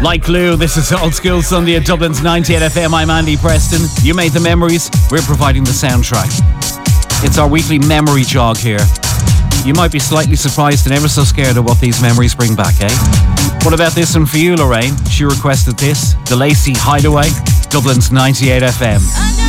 Like glue, this is Old School Sunday at Dublin's 98 FM. I'm Andy Preston. You made the memories, we're providing the soundtrack. It's our weekly memory jog here. You might be slightly surprised and ever so scared of what these memories bring back, eh? What about this one for you, Lorraine? She requested this, the Lacey Hideaway, Dublin's 98 FM.